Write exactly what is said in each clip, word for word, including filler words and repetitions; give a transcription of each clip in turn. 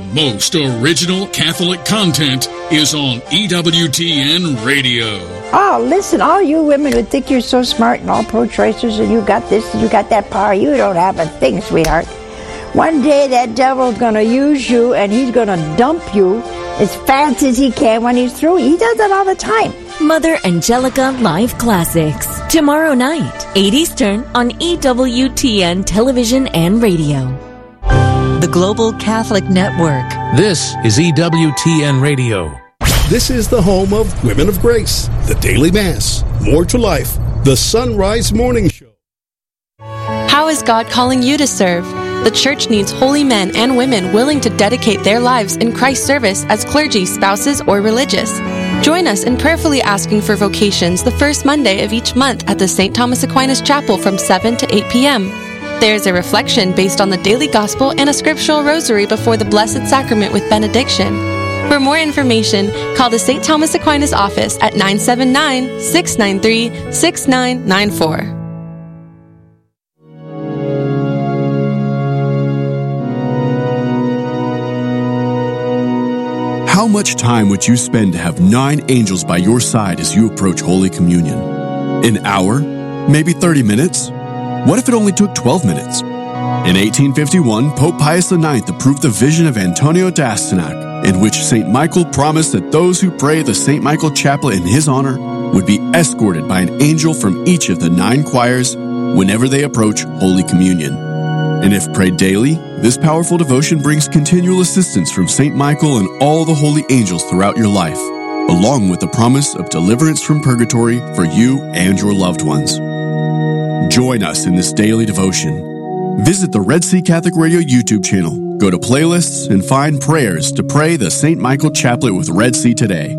most original Catholic content is on E W T N Radio. Oh, listen, all you women who think you're so smart and all pro-choicers and you got this and you got that power, you don't have a thing, sweetheart. One day that devil's going to use you and he's going to dump you as fast as he can when he's through. He does that all the time. Mother Angelica Live Classics. Tomorrow night, eight Eastern on E W T N Television and Radio. The Global Catholic Network. This is E W T N Radio. This is the home of Women of Grace, the Daily Mass, More to Life, the Sunrise Morning Show. How is God calling you to serve? The church needs holy men and women willing to dedicate their lives in Christ's service as clergy, spouses, or religious. Join us in prayerfully asking for vocations the first Monday of each month at the Saint Thomas Aquinas Chapel from seven to eight p.m. There's a reflection based on the daily gospel and a scriptural rosary before the Blessed Sacrament with benediction. For more information, call the Saint Thomas Aquinas office at nine seven nine, six nine three, six nine nine four. How much time would you spend to have nine angels by your side as you approach Holy Communion? An hour? Maybe thirty minutes? What if it only took twelve minutes? In eighteen fifty-one, Pope Pius the ninth approved the vision of Antonio d'Astyanac, in which Saint Michael promised that those who pray the Saint Michael Chaplet in his honor would be escorted by an angel from each of the nine choirs whenever they approach Holy Communion. And if prayed daily, this powerful devotion brings continual assistance from Saint Michael and all the holy angels throughout your life, along with the promise of deliverance from purgatory for you and your loved ones. Join us in this daily devotion. Visit the Red Sea Catholic Radio YouTube channel, go to playlists, and find prayers to pray the Saint Michael Chaplet with Red Sea today.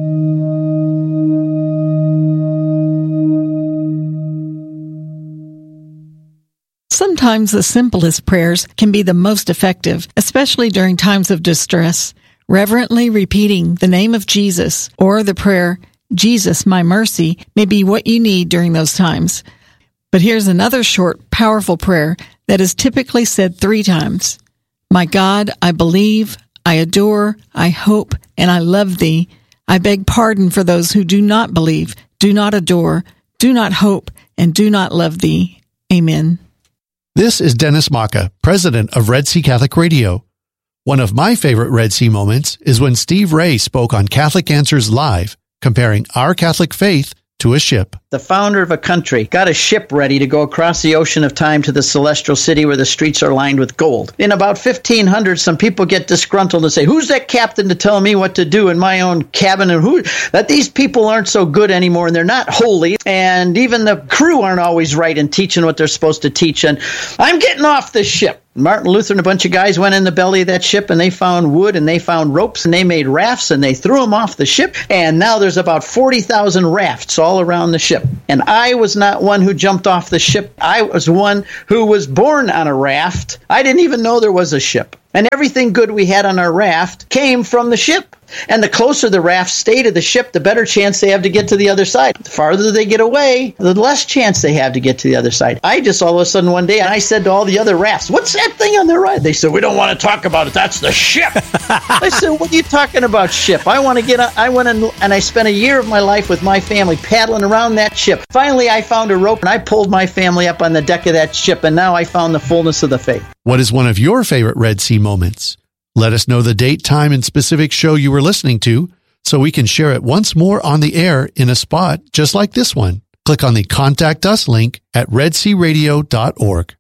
Sometimes the simplest prayers can be the most effective, especially during times of distress. Reverently repeating the name of Jesus or the prayer, Jesus, my mercy, may be what you need during those times. But here's another short, powerful prayer that is typically said three times. My God, I believe, I adore, I hope, and I love thee. I beg pardon for those who do not believe, do not adore, do not hope, and do not love thee. Amen. This is Dennis Maka, president of Red Sea Catholic Radio. One of my favorite Red Sea moments is when Steve Ray spoke on Catholic Answers Live, comparing our Catholic faith to a ship. The founder of a country got a ship ready to go across the ocean of time to the celestial city where the streets are lined with gold. In about fifteen hundred, some people get disgruntled and say, who's that captain to tell me what to do in my own cabin? And who that these people aren't so good anymore and they're not holy. And even the crew aren't always right in teaching what they're supposed to teach. And I'm getting off this ship. Martin Luther and a bunch of guys went in the belly of that ship and they found wood and they found ropes and they made rafts and they threw them off the ship. And now there's about forty thousand rafts all around the ship. And I was not one who jumped off the ship. I was one who was born on a raft. I didn't even know there was a ship. And everything good we had on our raft came from the ship. And the closer the raft stay to the ship, the better chance they have to get to the other side. The farther they get away, the less chance they have to get to the other side. I just all of a sudden one day, I said to all the other rafts, what's that thing on the right? They said, we don't want to talk about it. That's the ship. I said, what are you talking about, ship? I want to get on. I went in, and I spent a year of my life with my family paddling around that ship. Finally, I found a rope, and I pulled my family up on the deck of that ship, and now I found the fullness of the faith. What is one of your favorite Red Sea moments? Let us know the date, time, and specific show you were listening to so we can share it once more on the air in a spot just like this one. Click on the Contact Us link at red sea radio dot org.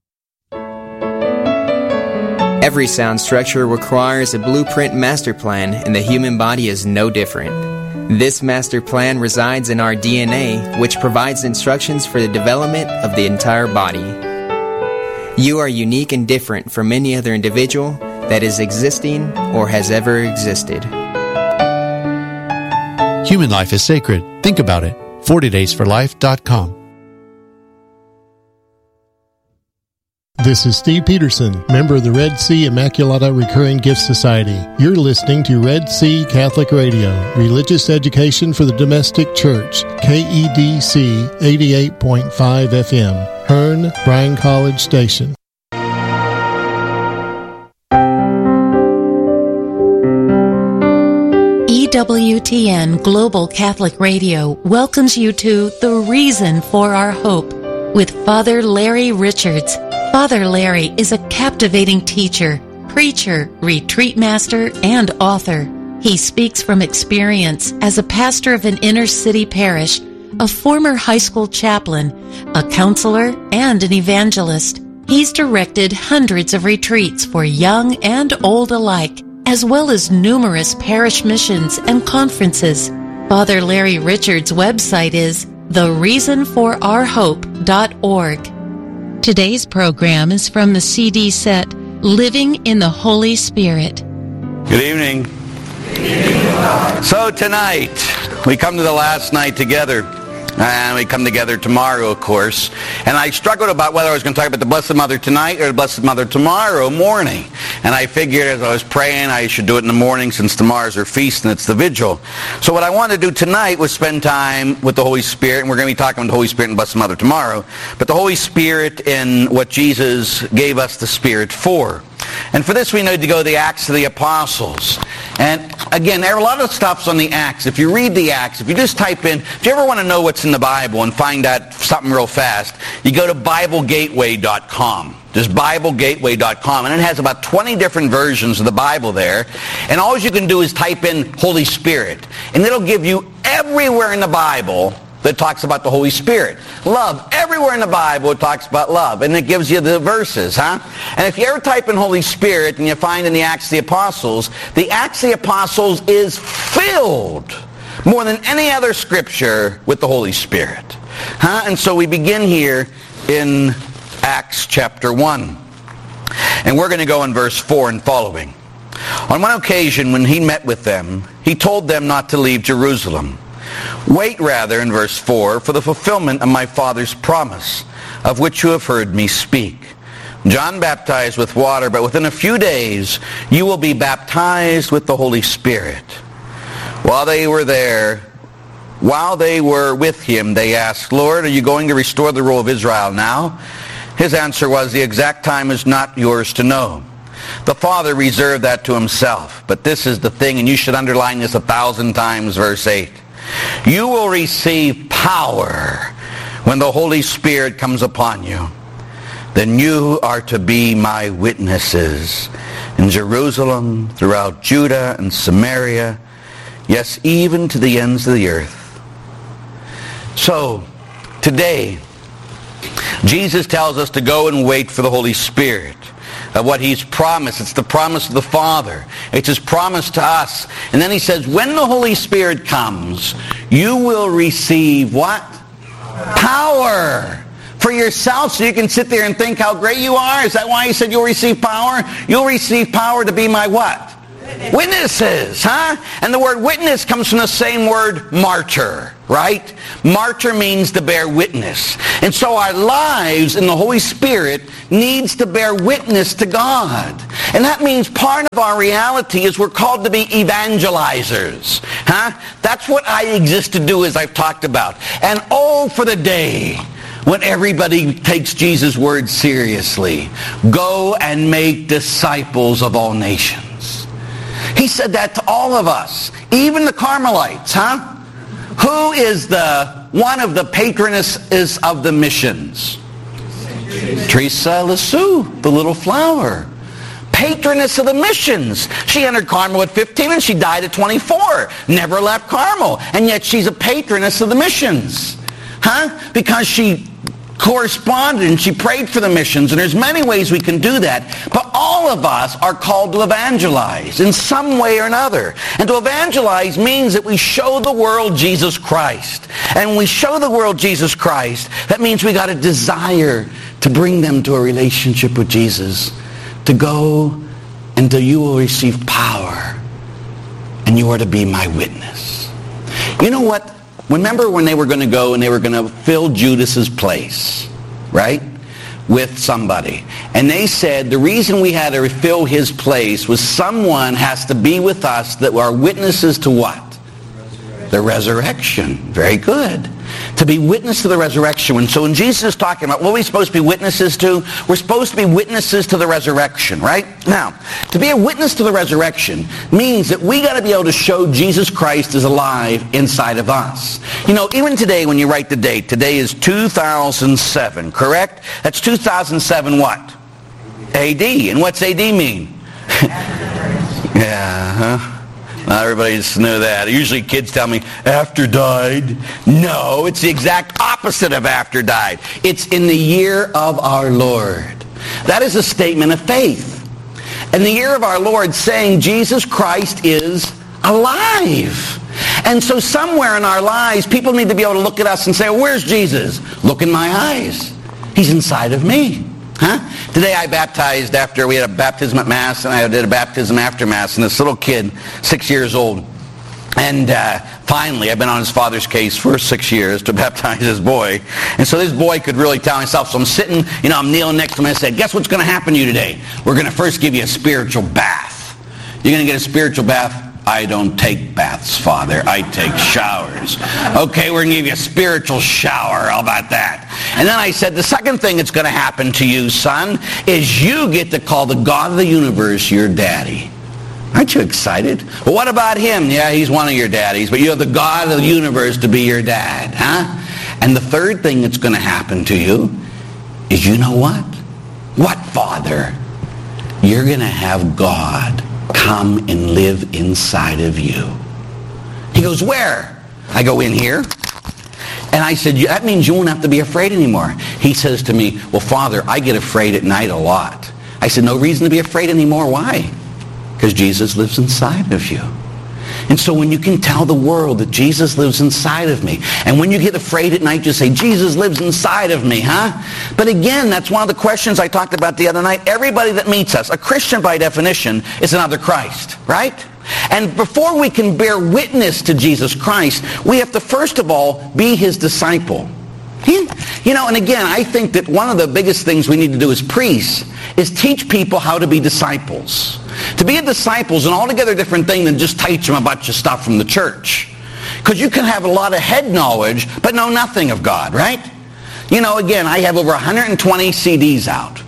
Every sound structure requires a blueprint master plan, and the human body is no different. This master plan resides in our D N A, which provides instructions for the development of the entire body. You are unique and different from any other individual that is existing or has ever existed. Human life is sacred. Think about it. forty days for life dot com. This is Steve Peterson, member of the Red Sea Immaculata Recurring Gift Society. You're listening to Red Sea Catholic Radio, religious education for the domestic church, K E D C eighty-eight point five F M, Hearn, Bryan College Station. W T N Global Catholic Radio welcomes you to The Reason for Our Hope with Father Larry Richards. Father Larry is a captivating teacher, preacher, retreat master, and author. He speaks from experience as a pastor of an inner-city parish, a former high school chaplain, a counselor, and an evangelist. He's directed hundreds of retreats for young and old alike, as well as numerous parish missions and conferences. Father Larry Richards' website is the reason for our hope dot org. Today's program is from the C D set Living in the Holy Spirit. Good evening. So tonight, we come to the last night together. And we come together tomorrow, of course. And I struggled about whether I was going to talk about the Blessed Mother tonight or the Blessed Mother tomorrow morning. And I figured as I was praying, I should do it in the morning since tomorrow's her feast and it's the vigil. So what I wanted to do tonight was spend time with the Holy Spirit. And we're going to be talking about the Holy Spirit and Blessed Mother tomorrow. But the Holy Spirit in what Jesus gave us the Spirit for. And for this we need to go to the Acts of the Apostles. And again, there are a lot of stuffs on the Acts. If you read the Acts, if you just type in, if you ever want to know what's in the Bible and find out something real fast, you go to Bible Gateway dot com. Just Bible Gateway dot com. And it has about twenty different versions of the Bible there. And all you can do is type in Holy Spirit. And it'll give you everywhere in the Bible that talks about the Holy Spirit. Love. Everywhere in the Bible it talks about love. And it gives you the verses, huh? And if you ever type in Holy Spirit and you find in the Acts of the Apostles, the Acts of the Apostles is filled more than any other scripture with the Holy Spirit. Huh? And so we begin here in Acts chapter one. And we're going to go in verse four and following. On one occasion when he met with them, he told them not to leave Jerusalem. Wait rather, in verse four, for the fulfillment of my Father's promise, of which you have heard me speak. John baptized with water, but within a few days you will be baptized with the Holy Spirit. While they were there, while they were with him, they asked, Lord, are you going to restore the rule of Israel now? His answer was, the exact time is not yours to know. The Father reserved that to himself. But this is the thing, and you should underline this a thousand times, verse eight. You will receive power when the Holy Spirit comes upon you. Then you are to be my witnesses in Jerusalem, throughout Judah and Samaria, yes, even to the ends of the earth. So, today, Jesus tells us to go and wait for the Holy Spirit. Of what he's promised. It's the promise of the Father. It's his promise to us. And then he says, when the Holy Spirit comes, you will receive what? Power for yourself, so you can sit there and think how great you are. Is that why he said you'll receive power? You'll receive power to be my what? Witnesses, huh? And the word witness comes from the same word martyr, right? Martyr means to bear witness. And so our lives in the Holy Spirit needs to bear witness to God. And that means part of our reality is we're called to be evangelizers, huh? That's what I exist to do, as I've talked about. And oh, for the day when everybody takes Jesus' word seriously. Go and make disciples of all nations. He said that to all of us, even the Carmelites, huh? Who is the one of the patronesses of the missions? Teresa Lisieux, the little flower. Patroness of the missions. She entered Carmel at fifteen and she died at twenty-four. Never left Carmel. And yet she's a patroness of the missions. Huh? Because she corresponded and she prayed for the missions, and there's many ways we can do that. But all of us are called to evangelize in some way or another. And to evangelize means that we show the world Jesus Christ. And when we show the world Jesus Christ, that means we got a desire to bring them to a relationship with Jesus. To go and to you will receive power, and you are to be my witness. You know what? Remember when they were going to go and they were going to fill Judas's place, right, with somebody. And they said the reason we had to fill his place was someone has to be with us that are witnesses to what? The resurrection. Very good. To be witness to the resurrection. And so when Jesus is talking about what are we supposed to be witnesses to, we're supposed to be witnesses to the resurrection, right? Now, to be a witness to the resurrection means that we got to be able to show Jesus Christ is alive inside of us. You know, even today when you write the date, today is two thousand seven, correct? That's two thousand seven what? A D. And what's A D mean? Yeah, huh? Not everybody just knew that. Usually kids tell me, after died. No, it's the exact opposite of after died. It's in the year of our Lord. That is a statement of faith. And the year of our Lord saying Jesus Christ is alive. And so somewhere in our lives, people need to be able to look at us and say, well, where's Jesus? Look in my eyes. He's inside of me. Huh? Today I baptized after we had a baptism at Mass, and I did a baptism after Mass, and this little kid, six years old, and uh, finally, I've been on his father's case for six years to baptize his boy, and so this boy could really tell himself, so I'm sitting, you know, I'm kneeling next to him, and I said, guess what's going to happen to you today? We're going to first give you a spiritual bath. You're going to get a spiritual bath. I don't take baths, Father. I take showers. Okay, we're going to give you a spiritual shower. How about that? And then I said, the second thing that's going to happen to you, son, is you get to call the God of the universe your daddy. Aren't you excited? Well, what about him? Yeah, he's one of your daddies, but you have the God of the universe to be your dad, huh? And the third thing that's going to happen to you is, you know what? What, Father? You're going to have God come and live inside of you. He goes, where? I go, in here. And I said, that means you won't have to be afraid anymore. He says to me, well, Father, I get afraid at night a lot. I said, no reason to be afraid anymore. Why? Because Jesus lives inside of you. And so when you can tell the world that Jesus lives inside of me, and when you get afraid at night, just say, Jesus lives inside of me, huh? But again, that's one of the questions I talked about the other night. Everybody that meets us, a Christian by definition, is another Christ, right? And before we can bear witness to Jesus Christ, we have to first of all be his disciple. You know, and again, I think that one of the biggest things we need to do as priests is teach people how to be disciples. To be a disciple is an altogether different thing than just teach them a bunch of stuff from the church. Because you can have a lot of head knowledge, but know nothing of God, right? You know, again, I have over one hundred twenty C Ds out.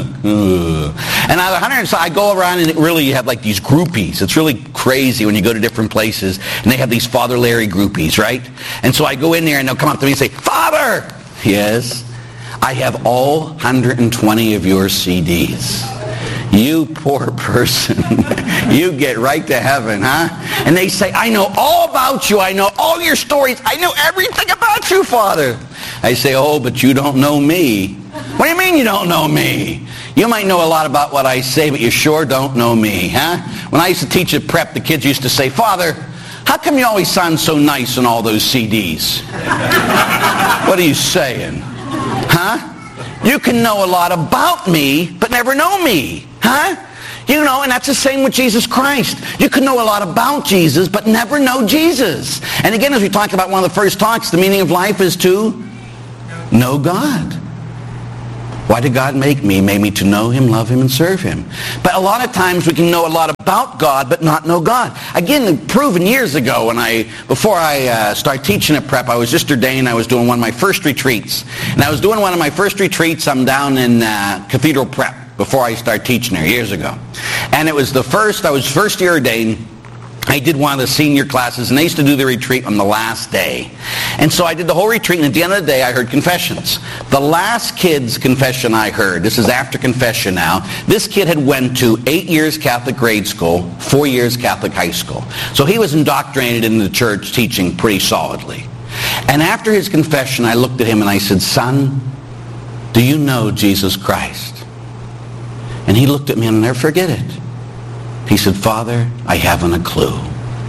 And out of one hundred, so I go around and it really, you have like these groupies. It's really crazy when you go to different places and they have these Father Larry groupies, right? And so I go in there and they'll come up to me and say, Father! Yes, I have all one hundred twenty of your C Ds. You poor person. You get right to heaven, huh? And they say, I know all about you. I know all your stories. I know everything about you, Father. I say, oh, but you don't know me. What do you mean you don't know me? You might know a lot about what I say, but you sure don't know me, huh? When I used to teach at prep, the kids used to say, Father, how come you always sound so nice on all those C Ds? What are you saying? Huh? You can know a lot about me, but never know me, huh? You know, and that's the same with Jesus Christ. You can know a lot about Jesus, but never know Jesus. And again, as we talked about one of the first talks, the meaning of life is to know God. Why did God make me? He made me to know him, love him, and serve him. But a lot of times we can know a lot about God, but not know God. Again, proven years ago, when I, before I uh, started teaching at Prep, I was just ordained. I was doing one of my first retreats. And I was doing one of my first retreats. I'm down in uh, Cathedral Prep before I started teaching there years ago. And it was the first, I was first year ordained. I did one of the senior classes, and they used to do the retreat on the last day. And so I did the whole retreat, and at the end of the day, I heard confessions. The last kid's confession I heard, this is after confession now, this kid had went to eight years Catholic grade school, four years Catholic high school. So he was indoctrinated into the church teaching pretty solidly. And after his confession, I looked at him and I said, son, do you know Jesus Christ? And he looked at me, and I'll never forget it. He said, Father, I haven't a clue.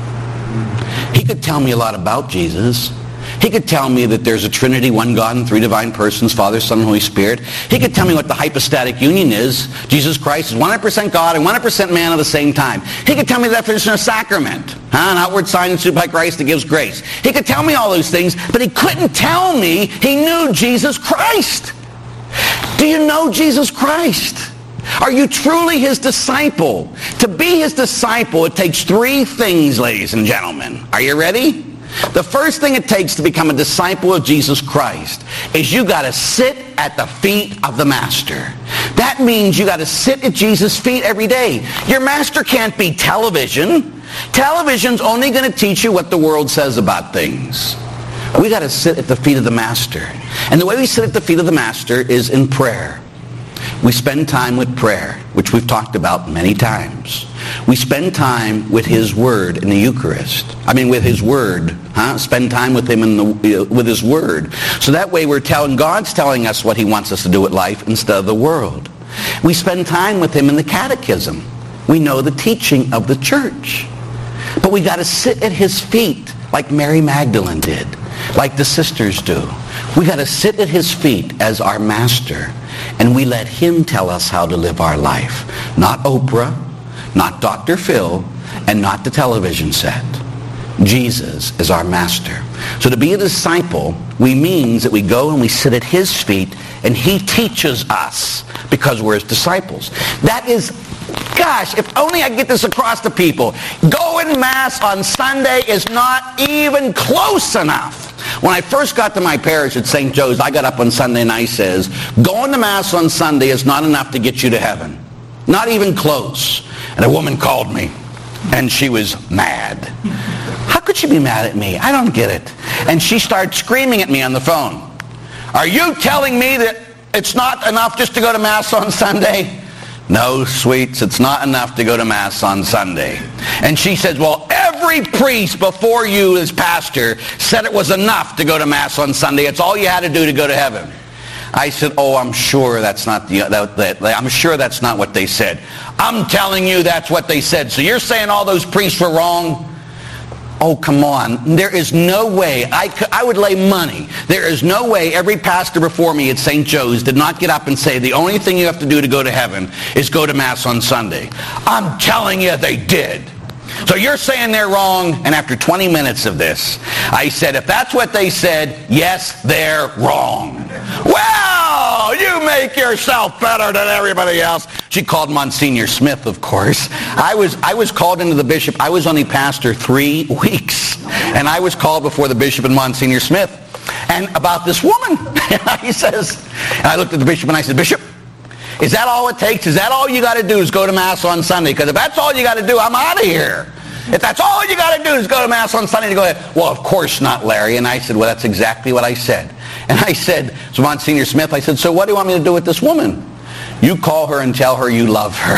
He could tell me a lot about Jesus. He could tell me that there's a Trinity, one God in three divine persons, Father, Son, and Holy Spirit. He could tell me what the hypostatic union is. Jesus Christ is one hundred percent God and one hundred percent man at the same time. He could tell me the definition of sacrament, huh? An outward sign instituted by Christ that gives grace. He could tell me all those things, but he couldn't tell me he knew Jesus Christ. Do you know Jesus Christ? Are you truly his disciple? To be his disciple, it takes three things, ladies and gentlemen. Are you ready? The first thing it takes to become a disciple of Jesus Christ is you got to sit at the feet of the Master. That means you got to sit at Jesus' feet every day. Your Master can't be television. Television's only going to teach you what the world says about things. We got to sit at the feet of the Master. And the way we sit at the feet of the Master is in prayer. We spend time with prayer, which we've talked about many times. We spend time with His Word in the Eucharist. I mean, with His Word. Huh? Spend time with Him in the, with His Word. So that way we're telling, God's telling us what He wants us to do with life instead of the world. We spend time with Him in the catechism. We know the teaching of the church. But we got to sit at His feet like Mary Magdalene did, like the sisters do. We got to sit at His feet as our Master, and we let Him tell us how to live our life. Not Oprah, not Doctor Phil, and not the television set. Jesus is our Master. So to be a disciple, we means that we go and we sit at His feet, and He teaches us because we're His disciples. That is, gosh, if only I get this across to people. Going Mass on Sunday is not even close enough. When I first got to my parish at Saint Joe's, I got up on Sunday and I says, going to Mass on Sunday is not enough to get you to heaven. Not even close. And a woman called me, and she was mad. How could she be mad at me? I don't get it. And she started screaming at me on the phone. Are you telling me that it's not enough just to go to Mass on Sunday? No, sweets, it's not enough to go to Mass on Sunday. And she says, well, every priest before you as pastor said it was enough to go to Mass on Sunday. It's all you had to do to go to heaven. I said, oh, I'm sure that's not the, that, that, I'm sure that's not what they said. I'm telling you that's what they said. So you're saying all those priests were wrong? Oh, come on. There is no way. I, could, I would lay money. There is no way every pastor before me at Saint Joe's did not get up and say, the only thing you have to do to go to heaven is go to Mass on Sunday. I'm telling you they did. So you're saying they're wrong, and after twenty minutes of this, I said, if that's what they said, yes, they're wrong. Well, you make yourself better than everybody else. She called Monsignor Smith, of course. I was I was called into the bishop. I was only pastor three weeks, and I was called before the bishop and Monsignor Smith, and about this woman. He says, and I looked at the bishop and I said, Bishop, is that all it takes? Is that all you got to do is go to Mass on Sunday? Because if that's all you got to do, I'm out of here. If that's all you got to do is go to Mass on Sunday to go ahead. Well, of course not, Larry. And I said, well, that's exactly what I said. And I said to Monsignor Smith, I said, so what do you want me to do with this woman? You call her and tell her you love her.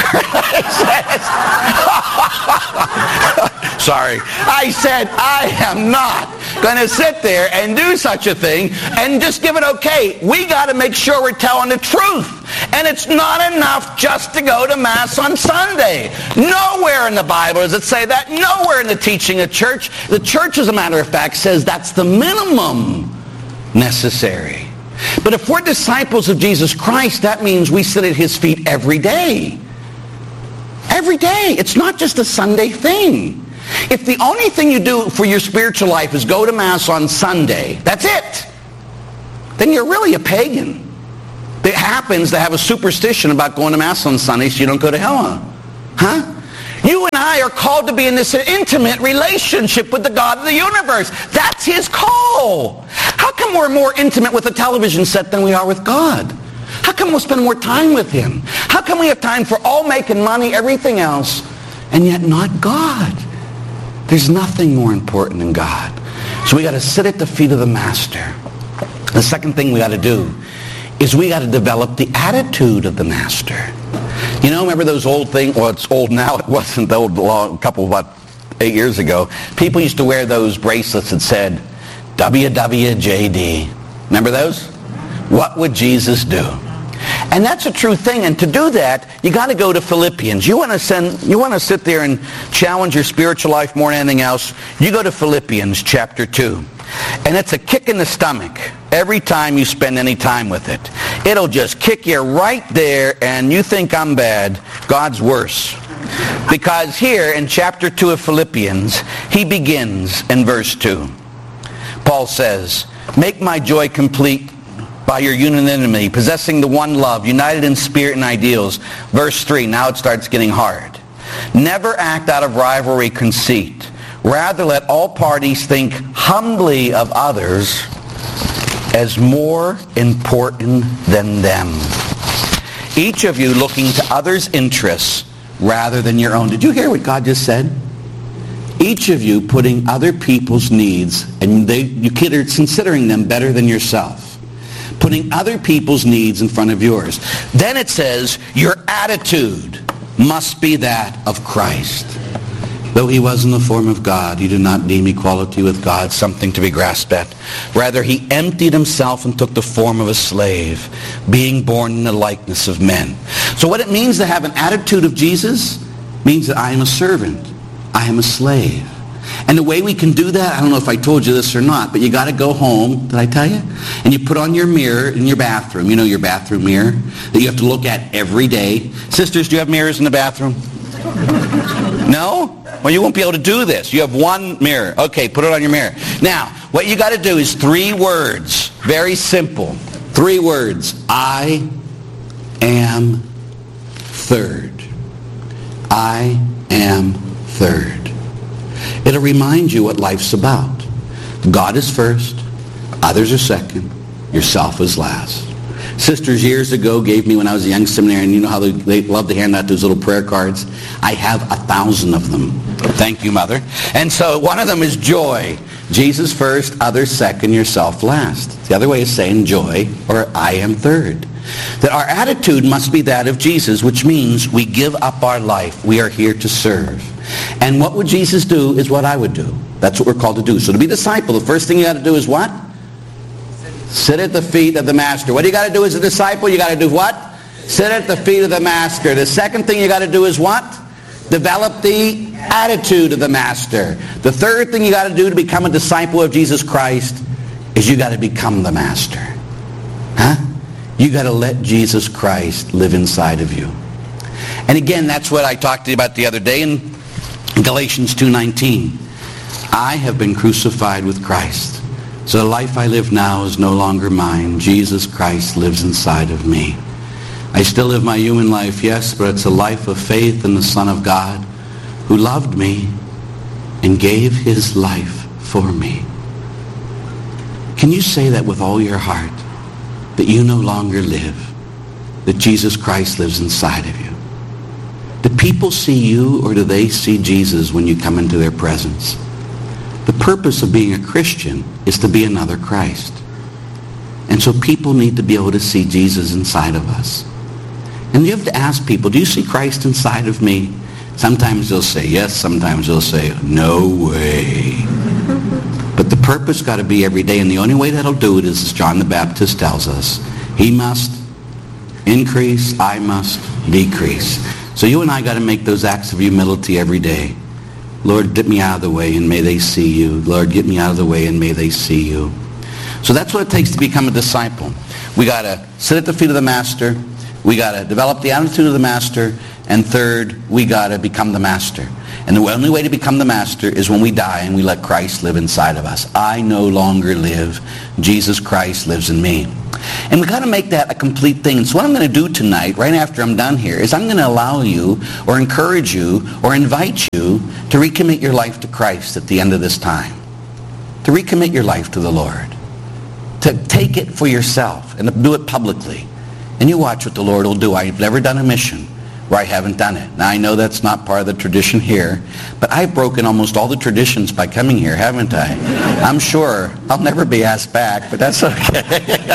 Sorry. I said, I am not going to sit there and do such a thing and just give it okay. We got to make sure we're telling the truth. And it's not enough just to go to Mass on Sunday. Nowhere in the Bible does it say that. Nowhere in the teaching of church. The church, as a matter of fact, says that's the minimum necessary. But if we're disciples of Jesus Christ, that means we sit at His feet every day. Every day. It's not just a Sunday thing. If the only thing you do for your spiritual life is go to Mass on Sunday, that's it, then you're really a pagan. It happens to have a superstition about going to Mass on Sunday so you don't go to hell. Huh? You and I are called to be in this intimate relationship with the God of the universe. That's His call. How come we're more intimate with a television set than we are with God? How come we'll spend more time with Him? How come we have time for all making money, everything else, and yet not God? There's nothing more important than God. So we got to sit at the feet of the Master. The second thing we got to do is we got to develop the attitude of the Master. You know, remember those old things? Well, it's old now. It wasn't old a couple, about eight years ago. People used to wear those bracelets that said W W J D. Remember those? What would Jesus do? And that's a true thing. And to do that, you got to go to Philippians. You want to send, you want to sit there and challenge your spiritual life more than anything else, you go to Philippians chapter two. And it's a kick in the stomach every time you spend any time with it. It'll just kick you right there, and you think I'm bad. God's worse. Because here in chapter two of Philippians, he begins in verse two. Paul says, make my joy complete by your unanimity, possessing the one love, united in spirit and ideals. Verse three, now it starts getting hard. Never act out of rivalry, conceit, Rather, let all parties think humbly of others as more important than them. Each of you looking to others' interests rather than your own. Did you hear what God just said? Each of you putting other people's needs, and they, you are considering them better than yourself. Putting other people's needs in front of yours. Then it says, your attitude must be that of Christ. Though he was in the form of God, he did not deem equality with God something to be grasped at. Rather, he emptied himself and took the form of a slave, being born in the likeness of men. So what it means to have an attitude of Jesus means that I am a servant. I am a slave. And the way we can do that, I don't know if I told you this or not, but you got to go home, did I tell you? And you put on your mirror in your bathroom. You know your bathroom mirror that you have to look at every day. Sisters, do you have mirrors in the bathroom? No? Well, you won't be able to do this. You have one mirror. Okay, put it on your mirror. Now, what you got to do is three words. Very simple. Three words. I am third. I am third. It'll remind you what life's about. God is first. Others are second. Yourself is last. Sisters years ago gave me when I was a young seminarian, you know how they, they love to hand out those little prayer cards? I have a thousand of them. Thank you, Mother. And so one of them is joy. Jesus first, others second, yourself last. The other way is saying joy, or I am third. That our attitude must be that of Jesus, which means we give up our life. We are here to serve. And what would Jesus do is what I would do. That's what we're called to do. So to be a disciple, the first thing you got to do is what? Sit at the feet of the Master. What do you got to do as a disciple? You got to do what? Sit at the feet of the Master. The second thing you got to do is what? Develop the attitude of the Master. The third thing you got to do to become a disciple of Jesus Christ is you got to become the Master. Huh? You got to let Jesus Christ live inside of you. And again, that's what I talked to you about the other day in Galatians two nineteen. I have been crucified with Christ. So the life I live now is no longer mine. Jesus Christ lives inside of me. I still live my human life, yes, but it's a life of faith in the Son of God who loved me and gave his life for me. Can you say that with all your heart? That you no longer live, that Jesus Christ lives inside of you. Do people see you or do they see Jesus when you come into their presence? The purpose of being a Christian is to be another Christ. And so people need to be able to see Jesus inside of us. And you have to ask people, do you see Christ inside of me? Sometimes they'll say yes, sometimes they'll say no way. But the purpose got to be every day, and the only way that'll do it is, as John the Baptist tells us, he must increase, I must decrease. So you and I got to make those acts of humility every day. Lord, get me out of the way and may they see you. Lord, get me out of the way and may they see you. So that's what it takes to become a disciple. We got to sit at the feet of the Master. We got to develop the attitude of the Master. And third, we got to become the Master. And the only way to become the Master is when we die and we let Christ live inside of us. I no longer live. Jesus Christ lives in me. And we got to make that a complete thing. So what I'm going to do tonight, right after I'm done here, is I'm going to allow you or encourage you or invite you to recommit your life to Christ at the end of this time. To recommit your life to the Lord. To take it for yourself and to do it publicly. And you watch what the Lord will do. I've never done a mission where I haven't done it. Now I know that's not part of the tradition here, but I've broken almost all the traditions by coming here, haven't I? I'm sure I'll never be asked back, but that's okay.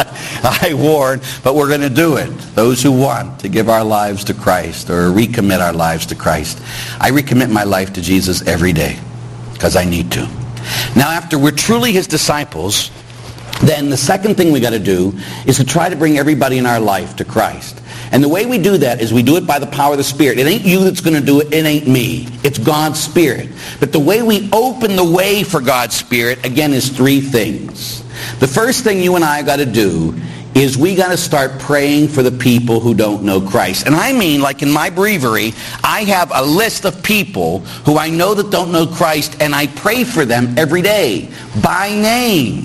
I warn, but we're going to do it. Those who want to give our lives to Christ or recommit our lives to Christ. I recommit my life to Jesus every day because I need to. Now after we're truly his disciples, then the second thing we got to do is to try to bring everybody in our life to Christ. And the way we do that is we do it by the power of the Spirit. It ain't you that's going to do it. It ain't me. It's God's Spirit. But the way we open the way for God's Spirit, again, is three things. The first thing you and I got to do is we got to start praying for the people who don't know Christ. And I mean, like in my breviary, I have a list of people who I know that don't know Christ, and I pray for them every day by name.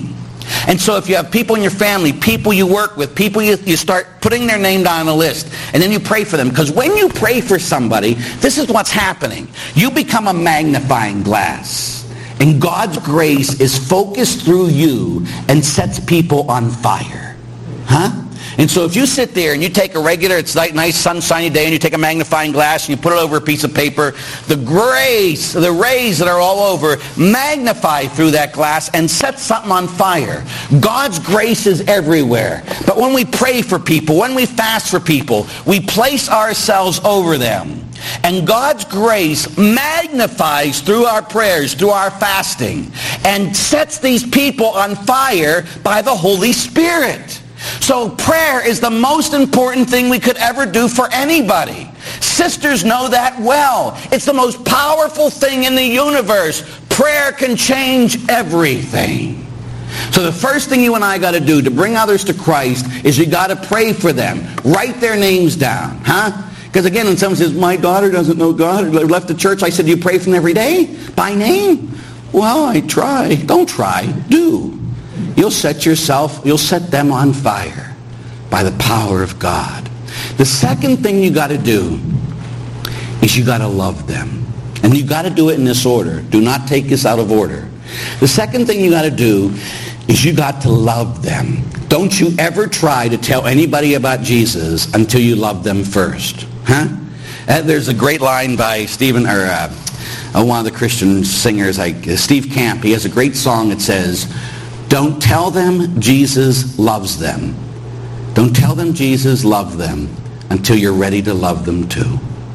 And so if you have people in your family, people you work with, people you, you start putting their name down on a list, and then you pray for them. Because when you pray for somebody, this is what's happening. You become a magnifying glass. And God's grace is focused through you and sets people on fire. Huh? And so if you sit there and you take a regular, it's like nice sunshiny day, and you take a magnifying glass and you put it over a piece of paper, the grace, the rays that are all over magnify through that glass and set something on fire. God's grace is everywhere. But when we pray for people, when we fast for people, we place ourselves over them. And God's grace magnifies through our prayers, through our fasting, and sets these people on fire by the Holy Spirit. So prayer is the most important thing we could ever do for anybody. Sisters know that well. It's the most powerful thing in the universe. Prayer can change everything. So the first thing you and I got to do to bring others to Christ is you got to pray for them. Write their names down, huh? Because again, when someone says, my daughter doesn't know God, or left the church, I said, do you pray for them every day? By name? Well, I try. Don't try. Do. You'll set yourself, you'll set them on fire by the power of God. The second thing you got to do is you got to love them. And you got to do it in this order. Do not take this out of order. The second thing you got to do is you got to love them. Don't you ever try to tell anybody about Jesus until you love them first. Huh? Uh, there's a great line by Stephen, or uh, one of the Christian singers, like uh, Steve Camp. He has a great song that says, don't tell them Jesus loves them. Don't tell them Jesus loves them until you're ready to love them too.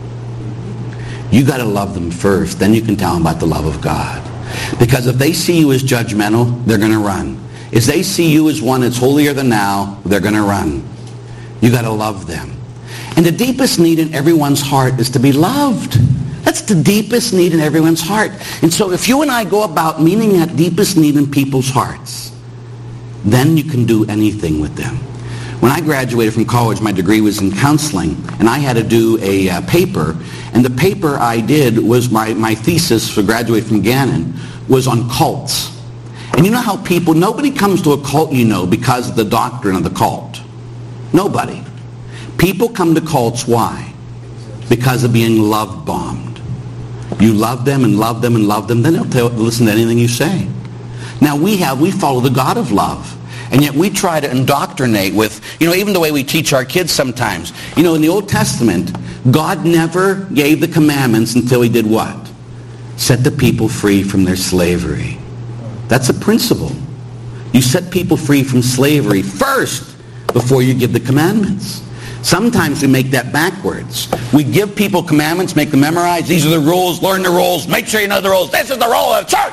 You got to love them first. Then you can tell them about the love of God. Because if they see you as judgmental, they're going to run. If they see you as one that's holier than thou, they're going to run. You got to love them. And the deepest need in everyone's heart is to be loved. That's the deepest need in everyone's heart. And so if you and I go about meeting that deepest need in people's hearts, then you can do anything with them. When I graduated from college, my degree was in counseling, and I had to do a uh, paper. And the paper I did was my, my thesis for graduating from Gannon was on cults. And you know how people, nobody comes to a cult, you know, because of the doctrine of the cult. Nobody. People come to cults, why? Because of being love-bombed. You love them and love them and love them, then they'll tell, listen to anything you say. Now we have, we follow the God of love. And yet we try to indoctrinate with, you know, even the way we teach our kids sometimes. You know, in the Old Testament, God never gave the commandments until he did what? Set the people free from their slavery. That's a principle. You set people free from slavery first before you give the commandments. Sometimes we make that backwards. We give people commandments, make them memorize. These are the rules. Learn the rules. Make sure you know the rules. This is the role of church.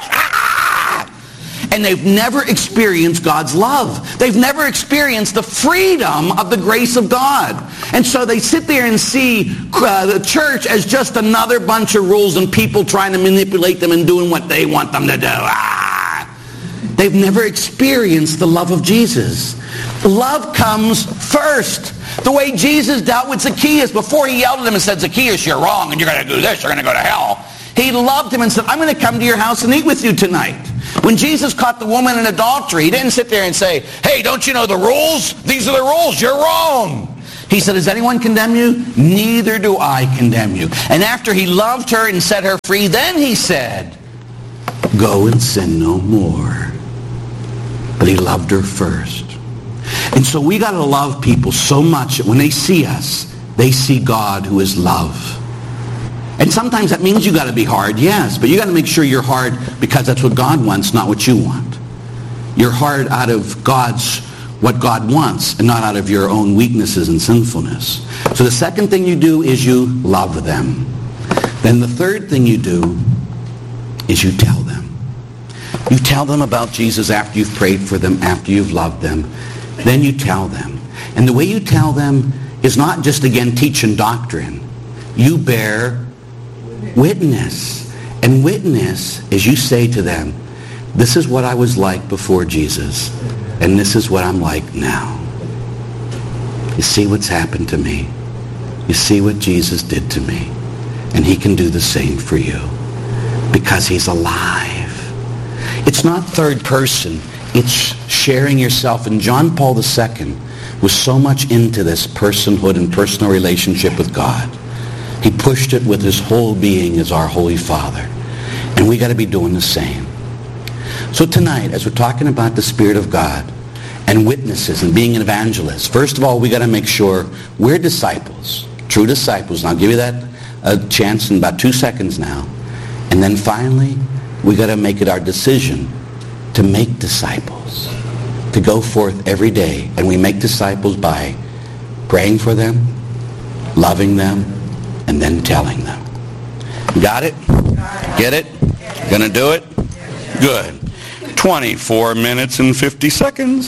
Ah! And they've never experienced God's love. They've never experienced the freedom of the grace of God. And so they sit there and see uh, the church as just another bunch of rules and people trying to manipulate them and doing what they want them to do. Ah! They've never experienced the love of Jesus. Love comes first. The way Jesus dealt with Zacchaeus before he yelled at him and said, Zacchaeus, you're wrong and you're going to do this, you're going to go to hell. He loved him and said, I'm going to come to your house and eat with you tonight. When Jesus caught the woman in adultery, he didn't sit there and say, hey, don't you know the rules? These are the rules. You're wrong. He said, does anyone condemn you? Neither do I condemn you. And after he loved her and set her free, then he said, go and sin no more. But he loved her first. And so we got to love people so much that when they see us, they see God who is love. And sometimes that means you got to be hard, yes, but you got to make sure you're hard because that's what God wants, not what you want. You're hard out of God's, what God wants, and not out of your own weaknesses and sinfulness. So the second thing you do is you love them. Then the third thing you do is you tell them. You tell them about Jesus after you've prayed for them, after you've loved them. Then you tell them. And the way you tell them is not just, again, teaching doctrine. You bear witness. And witness is you say to them, this is what I was like before Jesus, and this is what I'm like now. You see what's happened to me. You see what Jesus did to me. And he can do the same for you because he's alive. It's not third person. It's sharing yourself. And John Paul the Second was so much into this personhood and personal relationship with God. He pushed it with his whole being as our Holy Father. And we got to be doing the same. So tonight, as we're talking about the Spirit of God and witnesses and being an evangelist, first of all, we got to make sure we're disciples, true disciples. And I'll give you that a chance in about two seconds now. And then finally, we got to make it our decision to make disciples, to go forth every day. And we make disciples by praying for them, loving them, and then telling them. Got it? Get it? Gonna do it? Good. twenty-four minutes and fifty seconds.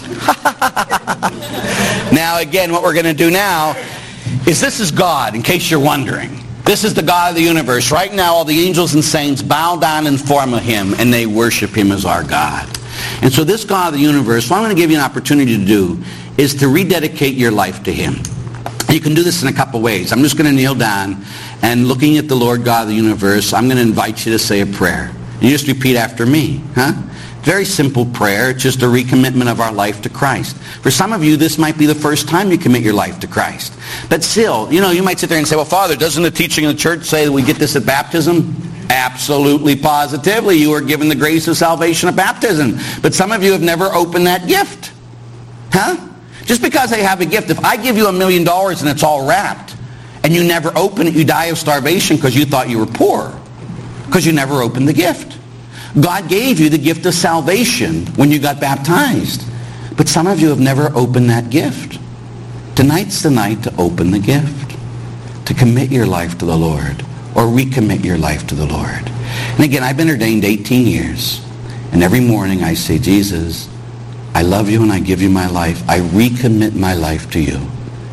Now again, what we're going to do now is, this is God, in case you're wondering. This is the God of the universe. Right now, all the angels and saints bow down in form of him, and they worship him as our God. And so this God of the universe, what I'm going to give you an opportunity to do is to rededicate your life to him. You can do this in a couple ways. I'm just going to kneel down, and looking at the Lord God of the universe, I'm going to invite you to say a prayer. You just repeat after me, huh? Very simple prayer. It's just a recommitment of our life to Christ. For some of you, this might be the first time you commit your life to Christ. But still, you know, you might sit there and say, well, Father, doesn't the teaching of the church say that we get this at baptism? Absolutely, positively. You are given the grace of salvation at baptism. But some of you have never opened that gift. Huh? Just because I have a gift, if I give you a million dollars and it's all wrapped, and you never open it, you die of starvation because you thought you were poor. Because you never opened the gift. God gave you the gift of salvation when you got baptized. But some of you have never opened that gift. Tonight's the night to open the gift. To commit your life to the Lord. Or recommit your life to the Lord. And again, I've been ordained eighteen years. And every morning I say, Jesus, I love you and I give you my life. I recommit my life to you.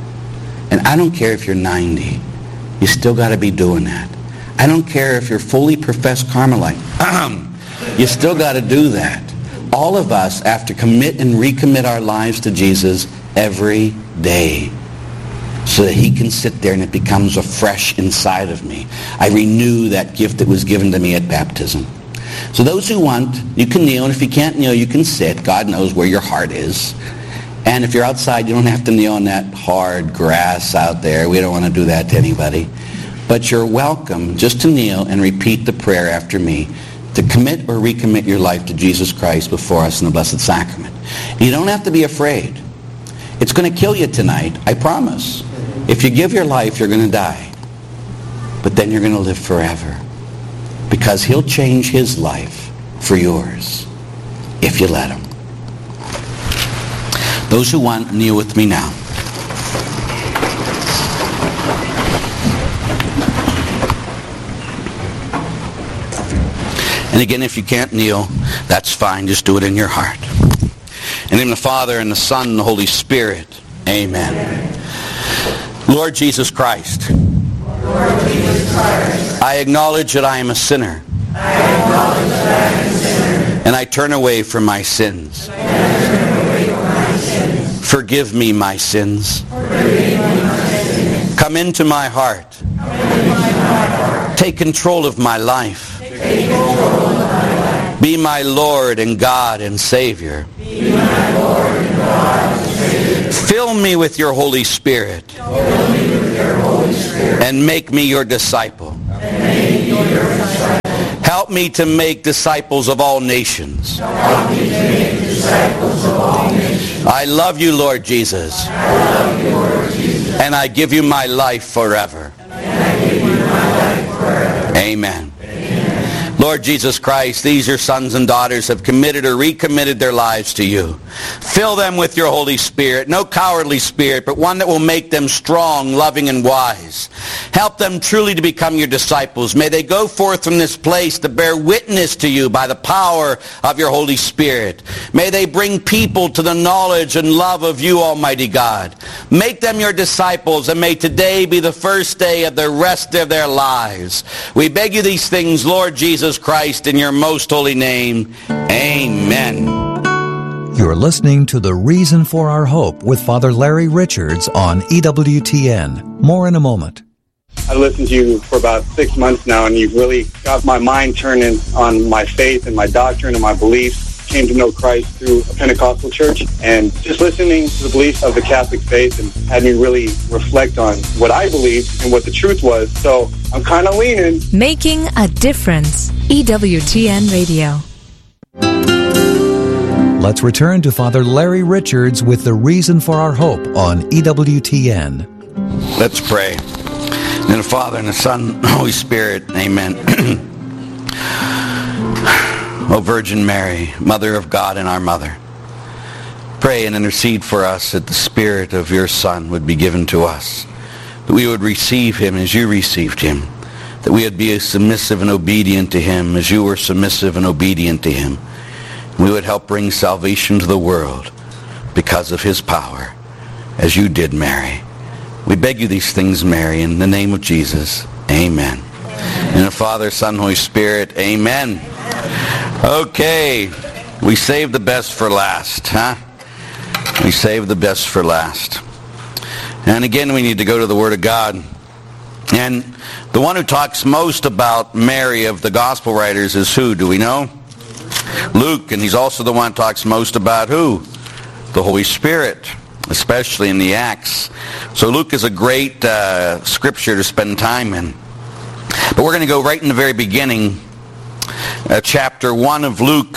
And I don't care if you're ninety. You still got to be doing that. I don't care if you're fully professed Carmelite. You still got to do that. All of us have to commit and recommit our lives to Jesus every day so that he can sit there and it becomes afresh inside of me. I renew that gift that was given to me at baptism. So those who want, you can kneel, and if you can't kneel, you can sit. God knows where your heart is. And if you're outside, you don't have to kneel on that hard grass out there. We don't want to do that to anybody. But you're welcome just to kneel and repeat the prayer after me, to commit or recommit your life to Jesus Christ before us in the Blessed Sacrament. You don't have to be afraid. It's going to kill you tonight, I promise. If you give your life, you're going to die. But then you're going to live forever. Because he'll change his life for yours if you let him. Those who want, kneel with me now. And again, if you can't kneel, that's fine. Just do it in your heart. In the name of the Father, and the Son, and the Holy Spirit. Amen. Amen. Lord Jesus Christ, Lord Jesus Christ, I acknowledge that I am a sinner. I acknowledge that I am a sinner. And I turn away from my sins. And I turn away from my sins. Forgive me my sins. Forgive me my sins. Come into my heart. Come into my heart. Take control of my life. Take control of my life. Be my Lord and God and Savior. Be my Lord and God and Savior. Fill me with your Holy Spirit. Fill me with your Holy Spirit. And make me your disciple. And make me your disciple. Help me to make disciples of all nations. Help me to make disciples of all nations. I love you, Lord Jesus. I love you, Lord Jesus. And I give you my life forever. And I give you my life forever. Amen. Lord Jesus Christ, these your sons and daughters have committed or recommitted their lives to you. Fill them with your Holy Spirit, no cowardly spirit, but one that will make them strong, loving, and wise. Help them truly to become your disciples. May they go forth from this place to bear witness to you by the power of your Holy Spirit. May they bring people to the knowledge and love of you, Almighty God. Make them your disciples, and may today be the first day of the rest of their lives. We beg you these things, Lord Jesus Christ, in your most holy name. Amen. You're listening to The Reason for Our Hope with Father Larry Richards on E W T N. More in a moment. I listened to you for about six months now, and you've really got my mind turning on my faith and my doctrine and my beliefs. came to know Christ through a Pentecostal church, and just listening to the beliefs of the Catholic faith and had me really reflect on what I believed and what the truth was. So I'm kind of leaning. Making a difference. E W T N Radio. Let's return to Father Larry Richards with the reason for our hope on E W T N. Let's pray. In the Father, and the Son, and the Holy Spirit. Amen. O Virgin Mary, Mother of God and our Mother, pray and intercede for us that the Spirit of your Son would be given to us, that we would receive him as you received him, that we would be submissive and obedient to him as you were submissive and obedient to him. We would help bring salvation to the world because of his power, as you did, Mary. We beg you these things, Mary, in the name of Jesus. Amen. In the Father, Son, Holy Spirit. Amen. Okay. We saved the best for last, huh? We saved the best for last. And again, we need to go to the Word of God. And the one who talks most about Mary of the Gospel writers is who? Do we know? Luke. And he's also the one who talks most about who? The Holy Spirit, especially in the Acts. So Luke is a great uh, scripture to spend time in. But we're going to go right in the very beginning, uh, chapter one of Luke.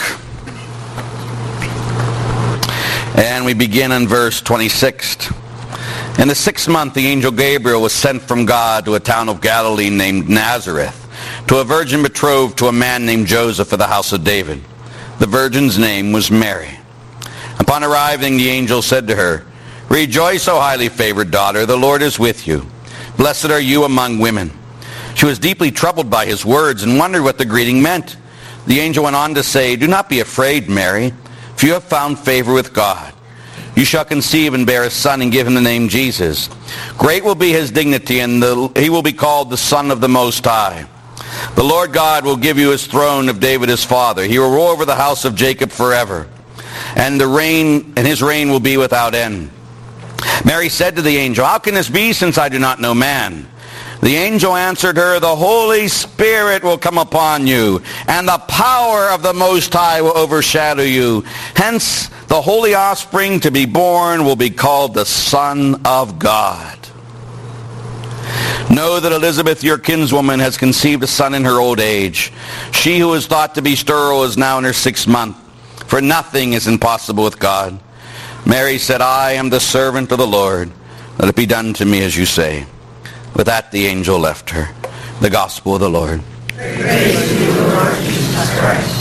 And we begin in verse twenty-six. In the sixth month, the angel Gabriel was sent from God to a town of Galilee named Nazareth, to a virgin betrothed to a man named Joseph of the house of David. The virgin's name was Mary. Upon arriving, the angel said to her, "Rejoice, O highly favored daughter, the Lord is with you. Blessed are you among women." She was deeply troubled by his words and wondered what the greeting meant. The angel went on to say, "Do not be afraid, Mary, for you have found favor with God. You shall conceive and bear a son and give him the name Jesus. Great will be his dignity, and the, he will be called the Son of the Most High. The Lord God will give you his throne of David his father. He will rule over the house of Jacob forever, and the reign and his reign will be without end." Mary said to the angel, "How can this be, since I do not know man?" The angel answered her, "The Holy Spirit will come upon you, and the power of the Most High will overshadow you. Hence, the holy offspring to be born will be called the Son of God. Know that Elizabeth, your kinswoman, has conceived a son in her old age. She who was thought to be sterile is now in her sixth month, for nothing is impossible with God." Mary said, "I am the servant of the Lord. Let it be done to me as you say." With that, the angel left her. The Gospel of the Lord. Praise to you, Lord Jesus Christ.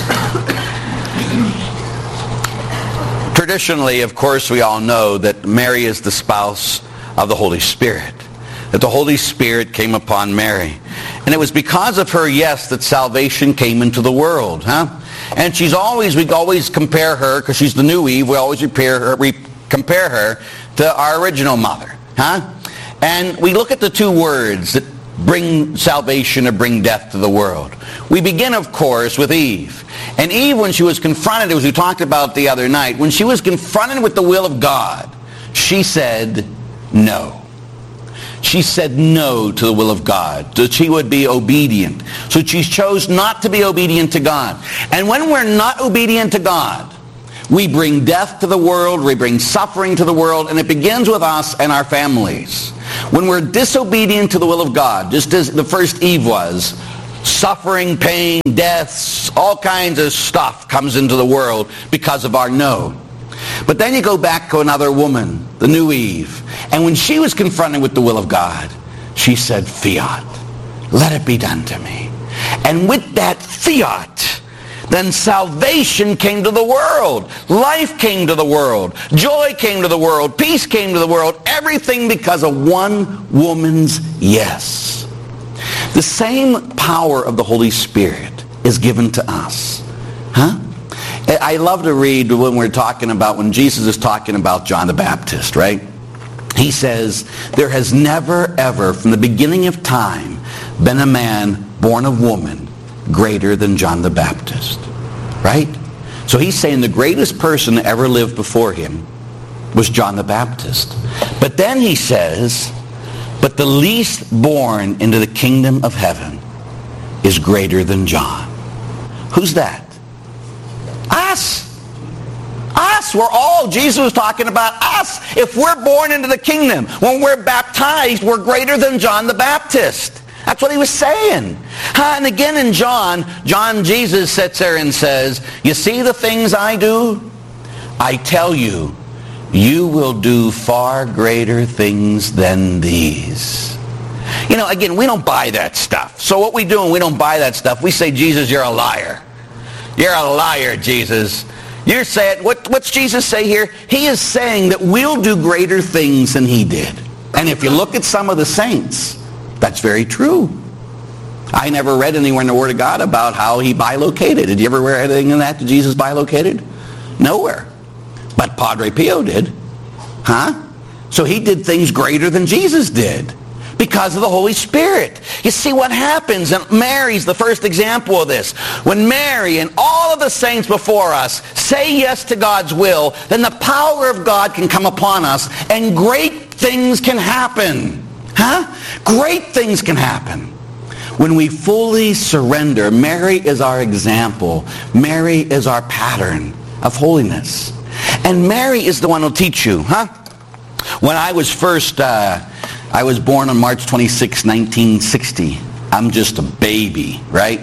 Traditionally, of course, we all know that Mary is the spouse of the Holy Spirit, that the Holy Spirit came upon Mary. And it was because of her, yes, that salvation came into the world, huh? And she's always, we always compare her, because she's the new Eve, we always compare her, we compare her to our original mother, huh? And we look at the two words that bring salvation or bring death to the world. We begin, of course, with Eve. And Eve, when she was confronted, as we talked about the other night, when she was confronted with the will of God, she said no. She said no to the will of God, that she would be obedient. So she chose not to be obedient to God. And when we're not obedient to God, we bring death to the world, we bring suffering to the world, and it begins with us and our families. When we're disobedient to the will of God, just as the first Eve was, suffering, pain, deaths, all kinds of stuff comes into the world because of our no. But then you go back to another woman, the new Eve, and when she was confronted with the will of God, she said, "Fiat, let it be done to me." And with that fiat, then salvation came to the world. Life came to the world. Joy came to the world. Peace came to the world. Everything because of one woman's yes. The same power of the Holy Spirit is given to us. Huh? I love to read when we're talking about, when Jesus is talking about John the Baptist, right? He says, "There has never, ever, from the beginning of time, been a man born of woman greater than John the Baptist." Right? So he's saying the greatest person that ever lived before him was John the Baptist. But then he says, "But the least born into the kingdom of heaven is greater than John." Who's that? Us. us. We're all, Jesus was talking about us. If we're born into the kingdom, when we're baptized, we're greater than John the Baptist. That's what he was saying. And again in John, John, Jesus sits there and says, you see the things I do? I tell you, you will do far greater things than these. You know, again, we don't buy that stuff. So what we do when we don't buy that stuff, we say, Jesus, you're a liar. You're a liar, Jesus. You're saying, what, what's Jesus say here? He is saying that we'll do greater things than he did. And if you look at some of the saints, that's very true. I never read anywhere in the Word of God about how he bilocated. Did you ever read anything in that that Jesus bilocated? Nowhere. But Padre Pio did. Huh? So he did things greater than Jesus did because of the Holy Spirit. You see what happens, and Mary's the first example of this. When Mary and all of the saints before us say yes to God's will, then the power of God can come upon us and great things can happen. Huh? Great things can happen when we fully surrender. Mary is our example. Mary is our pattern of holiness. And Mary is the one who'll teach you. Huh? When I was first, uh, I was born on March twenty-sixth, nineteen sixty. I'm just a baby, right?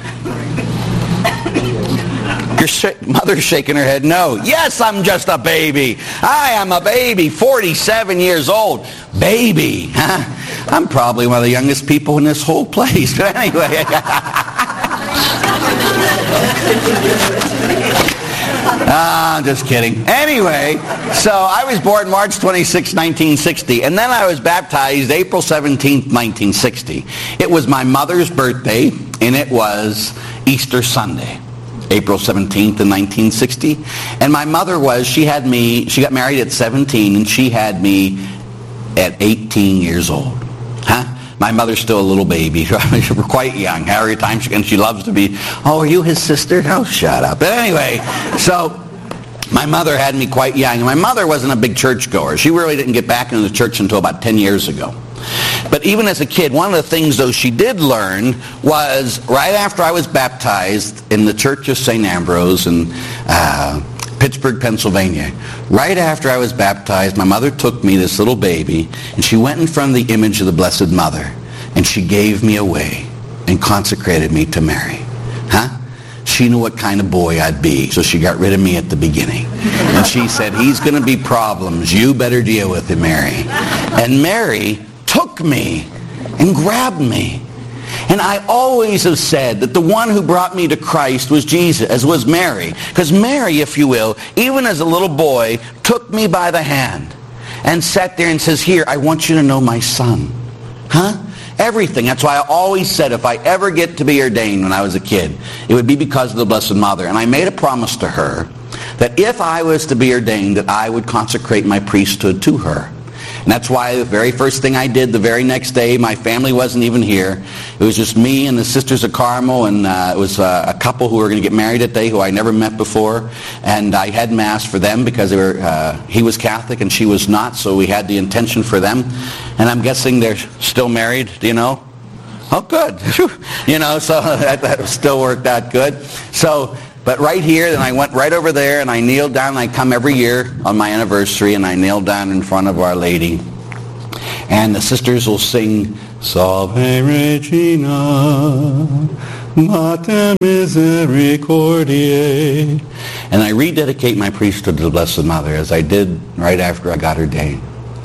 Your sh- mother's shaking her head no. Yes, I'm just a baby. I am a baby, forty-seven years old. Baby. Huh? I'm probably one of the youngest people in this whole place. But anyway. Ah, I'm just kidding. Anyway, so I was born March twenty-sixth, nineteen sixty, and then I was baptized April seventeenth, nineteen sixty. It was my mother's birthday, and it was Easter Sunday. April seventeenth in nineteen sixty. And my mother was, she had me, she got married at seventeen, and she had me at eighteen years old. Huh? My mother's still a little baby. We're quite young. Every time she, and she loves to be, oh, are you his sister? Oh, shut up. But anyway, so my mother had me quite young. And my mother wasn't a big churchgoer. She really didn't get back into the church until about ten years ago. But even as a kid, one of the things, though, she did learn was right after I was baptized in the Church of Saint Ambrose in uh, Pittsburgh, Pennsylvania. Right after I was baptized, my mother took me, this little baby, and she went in front of the image of the Blessed Mother, and she gave me away and consecrated me to Mary. Huh? She knew what kind of boy I'd be, so she got rid of me at the beginning. And she said, he's going to be problems. You better deal with him, Mary. And Mary took me and grabbed me. And I always have said that the one who brought me to Christ was Jesus, as was Mary. Because Mary, if you will, even as a little boy, took me by the hand and sat there and says, here, I want you to know my son. Huh? Everything. That's why I always said if I ever get to be ordained when I was a kid, it would be because of the Blessed Mother. And I made a promise to her that if I was to be ordained, that I would consecrate my priesthood to her. And that's why the very first thing I did the very next day, my family wasn't even here. It was just me and the Sisters of Carmel, and uh, it was uh, a couple who were going to get married that day who I never met before. And I had Mass for them because they were, uh, he was Catholic and she was not, so we had the intention for them. And I'm guessing they're still married, do you know? Oh, good. You know, so that, that still worked out good. So... But right here, then I went right over there, and I kneeled down. And I come every year on my anniversary, and I kneel down in front of Our Lady. And the sisters will sing, Salve Regina, Mater Misericordiae. And I rededicate my priesthood to the Blessed Mother, as I did right after I got ordained.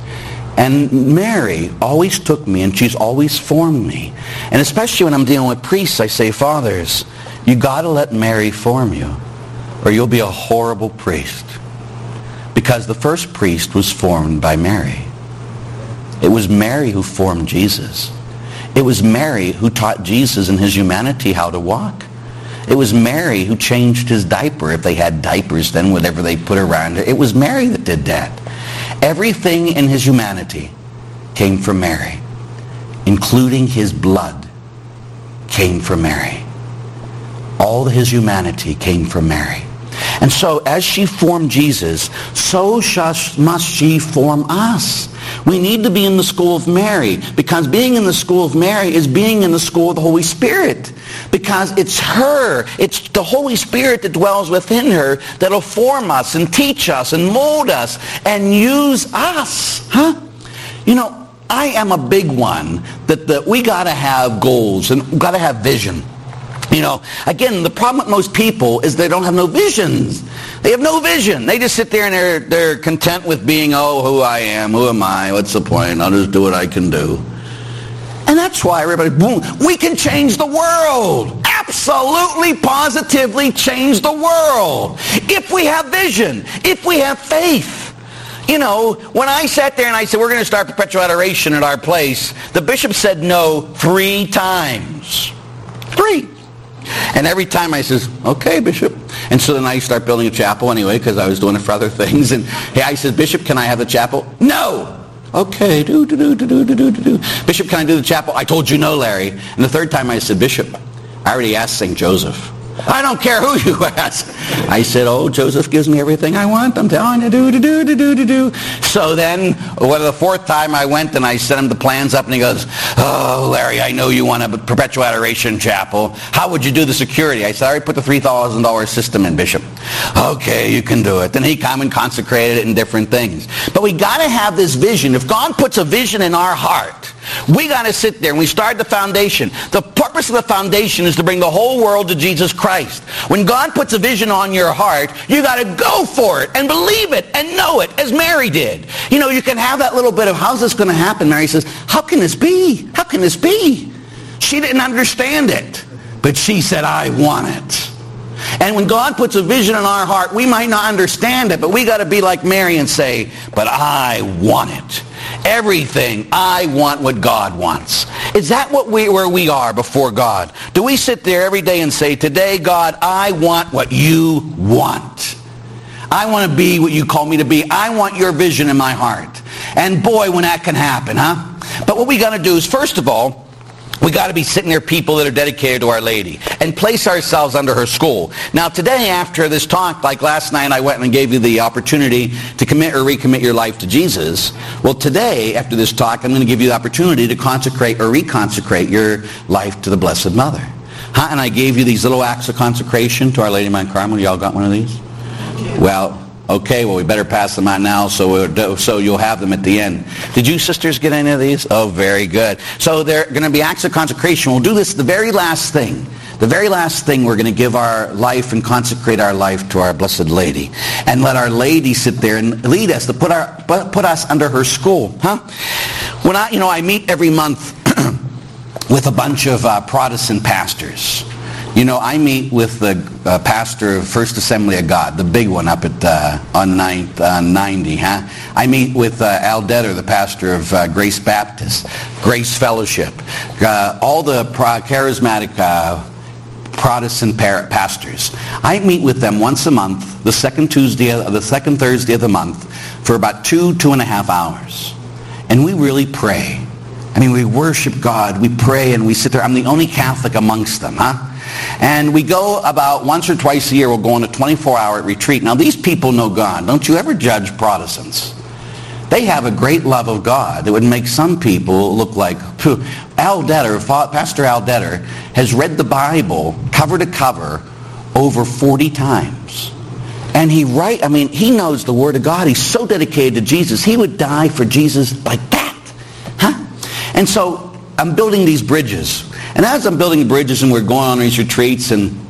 And Mary always took me, and she's always formed me. And especially when I'm dealing with priests, I say, Fathers, you got to let Mary form you, or you'll be a horrible priest. Because the first priest was formed by Mary. It was Mary who formed Jesus. It was Mary who taught Jesus in his humanity how to walk. It was Mary who changed his diaper, if they had diapers then, whatever they put around it. It was Mary that did that. Everything in his humanity came from Mary, including his blood came from Mary. All his humanity came from Mary. And so as she formed Jesus, so must she form us. We need to be in the school of Mary, because being in the school of Mary is being in the school of the Holy Spirit. Because it's her, it's the Holy Spirit that dwells within her that'll form us and teach us and mold us and use us. Huh? You know, I am a big one that the, we got to have goals and we got to have vision. You know, again, the problem with most people is they don't have no visions. They have no vision. They just sit there and they're, they're content with being, oh, who I am, who am I, what's the point, I'll just do what I can do. And that's why everybody, boom, we can change the world. Absolutely, positively change the world. If we have vision, if we have faith. You know, when I sat there and I said, we're going to start perpetual adoration at our place, the bishop said no three times. Three. And every time I says, okay, Bishop. And so then I start building a chapel anyway, because I was doing it for other things. And hey, I said, Bishop, can I have the chapel? No. Okay, do, do, do, do, do, do, do. Bishop, can I do the chapel? I told you no, Larry. And the third time I said, Bishop, I already asked Saint Joseph. I don't care who you ask. I said, oh, Joseph gives me everything I want. I'm telling you, do, do, do, do, do, do, do. So then, well, the fourth time I went and I sent him the plans up and he goes, oh, Larry, I know you want a perpetual adoration chapel. How would you do the security? I said, I already put the three thousand dollars system in, Bishop. Okay, you can do it. Then he come and consecrated it in different things. But we got to have this vision. If God puts a vision in our heart, we got to sit there and we start the foundation. The purpose of the foundation is to bring the whole world to Jesus Christ. When God puts a vision on your heart, you got to go for it and believe it and know it, as Mary did. You know, you can have that little bit of, how's this going to happen? Mary says, how can this be? How can this be? She didn't understand it, but she said, I want it. And when God puts a vision in our heart, we might not understand it, but we got to be like Mary and say, but I want it. Everything, I want what God wants. Is that what we, where we are before God? Do we sit there every day and say, today, God, I want what you want. I want to be what you call me to be. I want your vision in my heart. And boy, when that can happen, huh? But what we got to do is, first of all, we got to be sitting there people that are dedicated to Our Lady and place ourselves under her school. Now today after this talk, like last night I went and gave you the opportunity to commit or recommit your life to Jesus. Well today after this talk I'm going to give you the opportunity to consecrate or reconsecrate your life to the Blessed Mother. Huh? And I gave you these little acts of consecration to Our Lady of Mount Carmel. Y'all got one of these? Well, okay, well, we better pass them out now so so you'll have them at the end. Did you sisters get any of these? Oh, very good. So they're going to be acts of consecration. We'll do this the very last thing. The very last thing, we're going to give our life and consecrate our life to our Blessed Lady. And let Our Lady sit there and lead us, to put our put us under her school. Huh? When I, you know, I meet every month with a bunch of uh, Protestant pastors. You know, I meet with the uh, pastor of First Assembly of God, the big one up at uh, on ninth, uh, ninety, huh? I meet with uh, Al Detter, the pastor of uh, Grace Baptist, Grace Fellowship, uh, all the pro- charismatic uh, Protestant par- pastors. I meet with them once a month, the second Tuesday, the second Thursday of the month, for about two, two and a half hours, and we really pray. I mean, we worship God, we pray, and we sit there. I'm the only Catholic amongst them, huh? And we go about once or twice a year, we'll go on a twenty-four hour retreat. Now, these people know God. Don't you ever judge Protestants. They have a great love of God that would make some people look like, phew. Al Detter, Pastor Al Detter, has read the Bible cover to cover over forty times. And he write, I mean, he knows the Word of God. He's so dedicated to Jesus. He would die for Jesus like that. Huh? And so I'm building these bridges. And as I'm building bridges and we're going on these retreats, and